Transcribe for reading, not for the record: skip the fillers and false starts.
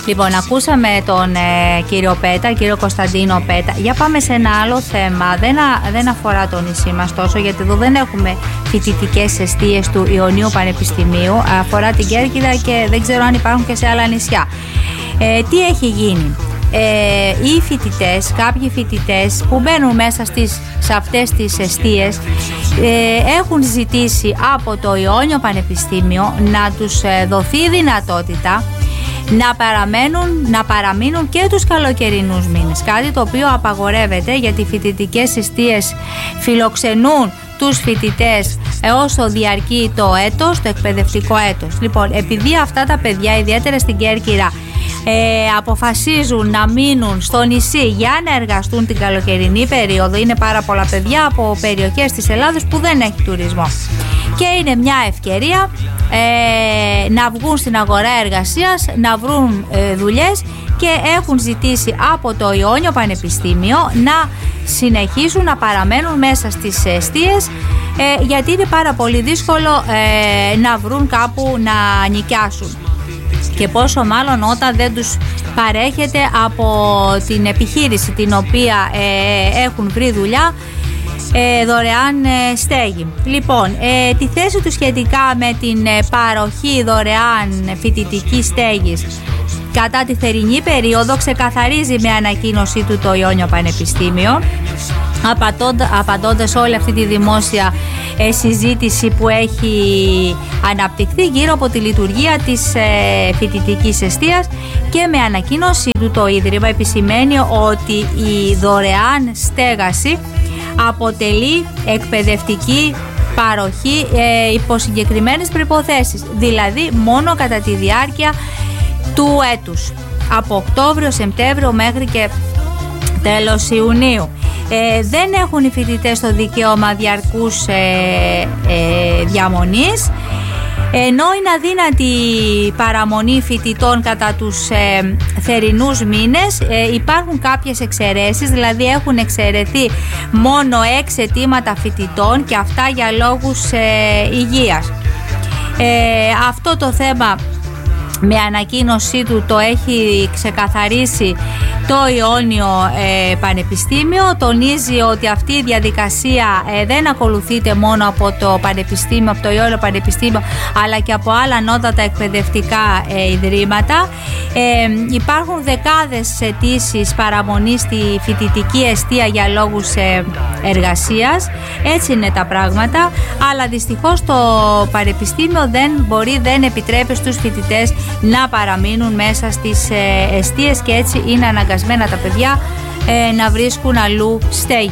Λοιπόν, ακούσαμε τον κύριο Πέτα, κύριο Κωνσταντίνο Πέτα. Για πάμε σε ένα άλλο θέμα. Δεν αφορά το νησί μας τόσο, γιατί εδώ δεν έχουμε φοιτητικές εστίες του Ιωνίου Πανεπιστημίου. Αφορά την Κέρκυρα και δεν ξέρω αν υπάρχουν και σε άλλα νησιά. Τι έχει γίνει? Οι φοιτητές, κάποιοι φοιτητές που μπαίνουν μέσα σε αυτές τις εστίες έχουν ζητήσει από το Ιόνιο Πανεπιστήμιο να τους δοθεί δυνατότητα να παραμείνουν και τους καλοκαιρινούς μήνες, κάτι το οποίο απαγορεύεται, γιατί οι φοιτητικές εστίες φιλοξενούν τους φοιτητές όσο διαρκεί το έτος, το εκπαιδευτικό έτος. Λοιπόν, επειδή αυτά τα παιδιά, ιδιαίτερα στην Κέρκυρα, αποφασίζουν να μείνουν στο νησί για να εργαστούν την καλοκαιρινή περίοδο, είναι πάρα πολλά παιδιά από περιοχές της Ελλάδος που δεν έχει τουρισμό και είναι μια ευκαιρία να βγουν στην αγορά εργασίας, να βρουν δουλειές, και έχουν ζητήσει από το Ιόνιο Πανεπιστήμιο να συνεχίσουν να παραμένουν μέσα στις εστίες, γιατί είναι πάρα πολύ δύσκολο να βρουν κάπου να νοικιάσουν, και πόσο μάλλον όταν δεν τους παρέχεται από την επιχείρηση την οποία έχουν βρει δουλειά δωρεάν στέγη. Λοιπόν, τη θέση του σχετικά με την παροχή δωρεάν φοιτητικής στέγης κατά τη θερινή περίοδο ξεκαθαρίζει με ανακοίνωσή του το Ιόνιο Πανεπιστήμιο, απαντώντας όλη αυτή τη δημόσια συζήτηση που έχει αναπτυχθεί γύρω από τη λειτουργία της φοιτητικής εστίας, και με ανακοίνωσή του το Ίδρυμα επισημαίνει ότι η δωρεάν στέγαση αποτελεί εκπαιδευτική παροχή υπό συγκεκριμένες προϋποθέσεις, δηλαδή μόνο κατά τη διάρκεια του έτους, από Οκτώβριο, Σεπτέμβριο μέχρι και τέλος Ιουνίου. Δεν έχουν οι φοιτητές το δικαίωμα διαρκούς διαμονής, ενώ είναι αδύνατη παραμονή φοιτητών κατά τους θερινούς μήνες. Υπάρχουν κάποιες εξαιρέσεις, δηλαδή έχουν εξαιρεθεί μόνο 6 αιτήματα φοιτητών, και αυτά για λόγους υγείας. Αυτό το θέμα με ανακοίνωσή του το έχει ξεκαθαρίσει το Ιόνιο Πανεπιστήμιο. Τονίζει ότι αυτή η διαδικασία δεν ακολουθείται μόνο από το Πανεπιστήμιο, από το Ιόνιο Πανεπιστήμιο, αλλά και από άλλα ανώτατα εκπαιδευτικά ιδρύματα. Υπάρχουν δεκάδες αιτήσεις παραμονής στη φοιτητική εστία για λόγους εργασίας. Έτσι είναι τα πράγματα, αλλά δυστυχώς το Πανεπιστήμιο δεν επιτρέπει στους φοιτητές να παραμείνουν μέσα στις εστίες, και έτσι είναι αναγκασμένα τα παιδιά να βρίσκουν αλλού στέγη.